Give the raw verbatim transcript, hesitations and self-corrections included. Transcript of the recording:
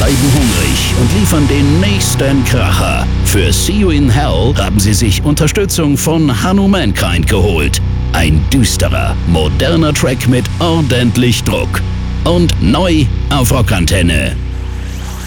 bleiben hungrig und liefern den nächsten Kracher. Für See You in Hell haben sie sich Unterstützung von Hanno Mankind geholt. Ein düsterer, moderner Track mit ordentlich Druck. Und neu auf Rockantenne.